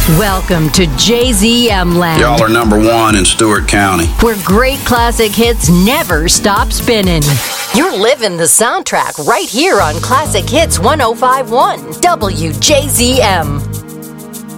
Welcome to JZM Land. Y'all are number one in Stewart County, where great classic hits never stop spinning. You're living the soundtrack right here on Classic Hits 105.1 WJZM.